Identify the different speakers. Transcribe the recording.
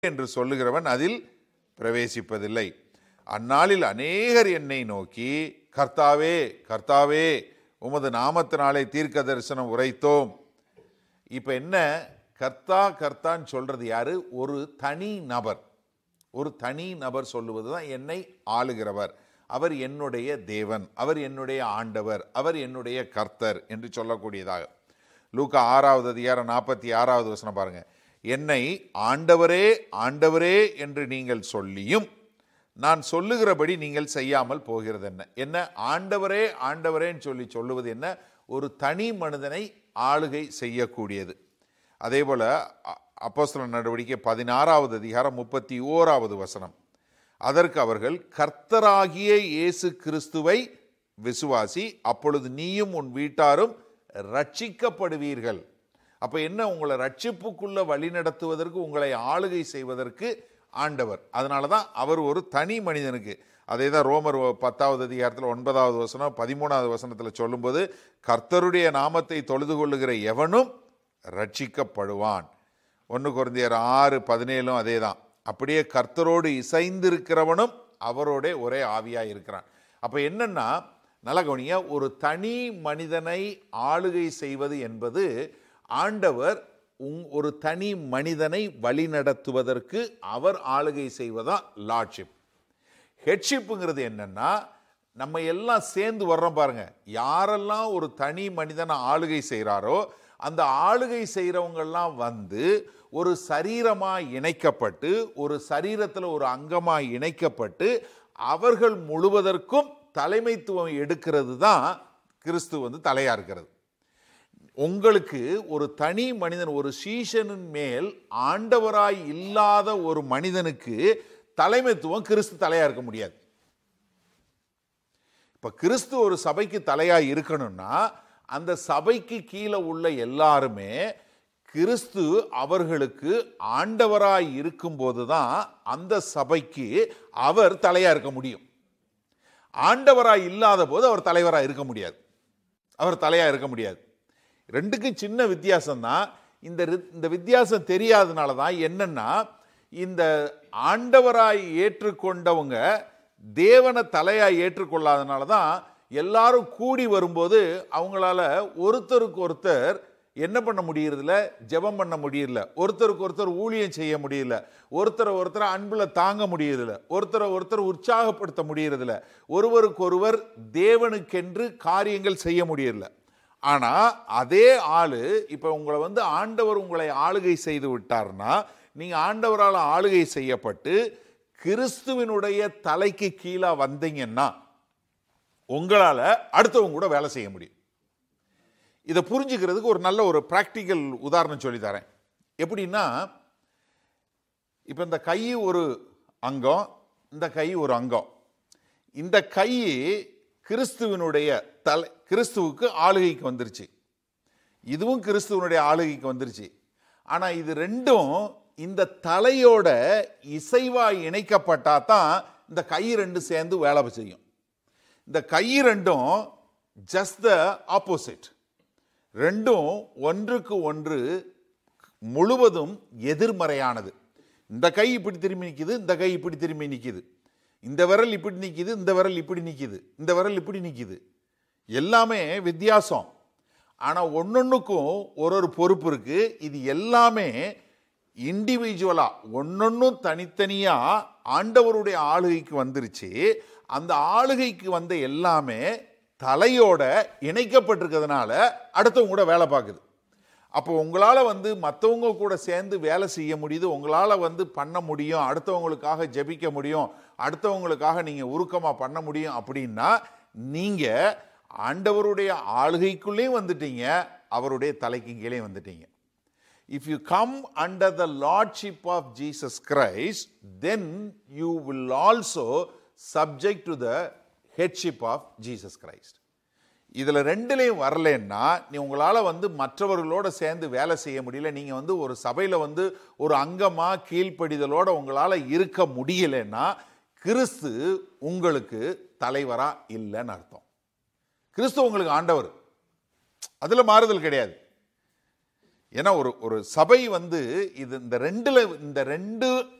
Speaker 1: என்று சொல்லுகிறவன் அதில் பிரவேசிப்பதில்லை. அந்நாளில் அநேகர் என்னை நோக்கி, கர்த்தாவே கர்த்தாவே, உமது நாமத்தினாலே தீர்க்க தரிசனம் உரைத்தோம். இப்போ என்ன, கர்த்தா கர்த்தான்னு சொல்றது யாரு? ஒரு தனி நபர். ஒரு தனி நபர் சொல்லுவது தான் என்னை ஆளுகிறவர், அவர் என்னுடைய தேவன், அவர் என்னுடைய ஆண்டவர், அவர் என்னுடைய கர்த்தர் என்று சொல்லக்கூடியதாக. லூக்கா 6வது அதிகாரம் 46வது வசனம் பாருங்க. என்னை ஆண்டவரே ஆண்டவரே என்று நீங்கள் சொல்லியும் நான் சொல்லுகிறபடி நீங்கள் செய்யாமல் போகிறது என்ன? என்ன ஆண்டவரே ஆண்டவரேன்னு சொல்லுவது என்ன? ஒரு தனி மனிதனை ஆளுகை செய்யக்கூடியது. அதே போல அப்போஸ்தலர் நடவடிக்கை 16வது அதிகாரம் 31வது வசனம். அதற்கு அவர்கள், கர்த்தராகிய இயேசு கிறிஸ்துவை விசுவாசி, அப்பொழுது நீயும் உன் வீட்டாரும் ரட்சிக்கப்படுவீர்கள். அப்ப என்ன, உங்களை ரட்சிப்புக்குள்ள வழி நடத்துவதற்கு, உங்களை ஆளுகை செய்வதற்கு ஆண்டவர். அதனால தான் அவர் ஒரு தனி மனிதனுக்கு. அதே தான் ரோமர் 10வது அதிகாரத்தில் 9வது வசனம் 13வது வசனத்தில் சொல்லும்போது, கர்த்தருடைய நாமத்தை தொழுது கொள்ளுகிற எவனும் ரட்சிக்கப்படுவான். 1 கொரிந்தியர் 6:17 அதே தான். அப்படியே கர்த்தரோடு இசைந்திருக்கிறவனும் அவரோட ஒரே ஆவியாக இருக்கிறான். அப்போ என்னன்னா, நல்ல கவனிங்க, ஒரு தனி மனிதனை ஆளுகை செய்வது என்பது ஆண்டவர் ஒரு தனி மனிதனை வழி நடத்துவதற்கு அவர் ஆளுகை செய்வதா லார்ட்ஷிப். ஹெட்ஷிப்புங்கிறது என்னன்னா, நம்ம எல்லாம் சேர்ந்து வர்றோம் பாருங்க. யாரெல்லாம் ஒரு தனி மனிதனை ஆளுகை செய்கிறாரோ அந்த ஆளுகை செய்கிறவங்கெல்லாம் வந்து ஒரு சரீரமாக இணைக்கப்பட்டு, ஒரு சரீரத்தில் ஒரு அங்கமாக இணைக்கப்பட்டு, அவர்கள் முழுவதற்கும் தலைமைத்துவம் எடுக்கிறது தான் கிறிஸ்து வந்து தலையாக இருக்கிறது. உங்களுக்கு ஒரு தனி மனிதன், ஒரு சீஷனின் மேல் ஆண்டவராய் இல்லாத ஒரு மனிதனுக்கு தலைமைத்துவம் கிறிஸ்து தலையா இருக்க முடியாது. இப்ப கிறிஸ்து ஒரு சபைக்கு தலையா இருக்கணும்னா, அந்த சபைக்கு கீழே உள்ள எல்லாருமே கிறிஸ்து அவர்களுக்கு ஆண்டவராய் இருக்கும்போது தான் அந்த சபைக்கு அவர் தலையா இருக்க முடியும். ஆண்டவராய் இல்லாத போது அவர் தலைவராக இருக்க முடியாது, அவர் தலையா இருக்க முடியாது. ரெண்டுக்கும் சின்ன வித்தியாசம் தான். இந்த வித்தியாசம் தெரியாதனால தான் என்னன்னா, இந்த ஆண்டவராய் ஏற்றுக்கொண்டவங்க தேவனை தலையாய் ஏற்றுக்கொள்ளாதனால தான் எல்லாரும் கூடி வரும்போது அவங்களால ஒருத்தருக்கு ஒருத்தர் என்ன பண்ண முடியறதில்ல, ஜெபம் பண்ண முடியல, ஒருத்தருக்கு ஒருத்தர் ஊழியம் செய்ய முடியல, ஒருத்தரை அன்புல தாங்க முடியறதில்ல, ஒருத்தரை உற்சாகப்படுத்த முடியறதில்ல, ஒருவருக்கொருவர் தேவனுக்கென்று காரியங்கள் செய்ய முடியல. ஆனா அதே ஆளு இப்ப உங்களை வந்து ஆண்டவர் உங்களை ஆளுகை செய்து விட்டார்னா, நீங்க ஆண்டவரால் ஆளுகை செய்யப்பட்டு கிறிஸ்துவினுடைய தலைக்கு கீழே வந்தீங்கன்னா உங்களால அடுத்தவங்க கூட வேலை செய்ய முடியும். இதை புரிஞ்சுக்கிறதுக்கு ஒரு நல்ல ஒரு பிராக்டிக்கல் உதாரணம் சொல்லி தரேன். எப்படின்னா, இப்ப இந்த கை ஒரு அங்கம், இந்த கை ஒரு அங்கம். இந்த கை கிறிஸ்துவனுடைய தலை, கிறிஸ்துவுக்கு ஆளுகைக்கு வந்துருச்சு. இதுவும் கிறிஸ்துவனுடைய ஆளுகைக்கு வந்துருச்சு. ஆனா இது ரெண்டும் இந்த தலையோட இசைவாய் இணைக்கப்பட்டா தான் இந்த கை ரெண்டும் சேர்ந்து வேலை செய்யும். இந்த கை ரெண்டும் ஜஸ்ட் த ஆப்போசிட். ரெண்டும் ஒன்றுக்கு ஒன்று முழுவதும் எதிர்மறையானது. இந்த கை இப்படி திரும்பி நிற்கிது, இந்த கை இப்படி திரும்பி நிற்கிது, இந்த விரல் இப்படி நிற்கிது, இந்த விரல் இப்படி நிற்கிது, இந்த விரல் இப்படி நிற்கிது. எல்லாமே வித்தியாசம். ஆனால் ஒன்னொன்னுக்கும் ஒரு பொறுப்பு இருக்கு. இது எல்லாமே இண்டிவிஜுவலா ஒன்னொன்னும் தனித்தனியா ஆண்டவருடைய ஆளுகைக்கு வந்துருச்சு. அந்த ஆளுகைக்கு வந்த எல்லாமே தலையோட இணைக்கப்பட்டிருக்கிறதுனால அடுத்தவங்க கூட வேலை பார்க்குது. அப்போ உங்களால் வந்து மற்றவங்க கூட சேர்ந்து வேலை செய்ய முடியுது, உங்களால் வந்து பண்ண முடியும், அடுத்தவங்களுக்காக ஜெபிக்க முடியும், அடுத்தவங்களுக்காக நீங்கள் உருக்கமாக பண்ண முடியும். அப்படின்னா நீங்கள் ஆண்டவருடைய ஆளுகைக்குள்ளேயும் வந்துட்டீங்க, அவருடைய தலைக்கு கீழே வந்துட்டீங்க. If you come under the lordship of Jesus Christ, then you will also subject to the headship of Jesus Christ. இதில் ரெண்டுலேயும் வரலன்னா நீ உங்களால் வந்து மற்றவர்களோட சேர்ந்து வேலை செய்ய முடியல, நீங்கள் வந்து ஒரு சபையில் வந்து ஒரு அங்கமாக கீழ்ப்படிதலோட உங்களால் இருக்க முடியலன்னா கிறிஸ்து உங்களுக்கு தலைவராக இல்லைன்னு அர்த்தம். கிறிஸ்து உங்களுக்கு ஆண்டவர், அதில் மாறுதல் கிடையாது. ஏன்னா ஒரு ஒரு சபை வந்து இது இந்த ரெண்டு